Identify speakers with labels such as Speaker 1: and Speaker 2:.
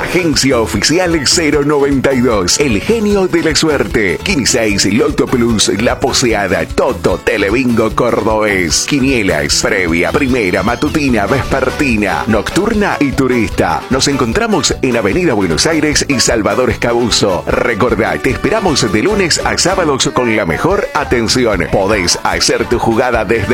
Speaker 1: Agencia Oficial 092. El genio de la suerte. 15 Loto Plus, La Poseada, Toto, Telebingo Cordobés. Quinielas, previa, primera, matutina, vespertina, nocturna y turista. Nos encontramos en Avenida Buenos Aires y Salvador Escabuzo. Recordá, te esperamos de lunes a sábados con la mejor atención. Podés hacer tu jugada desde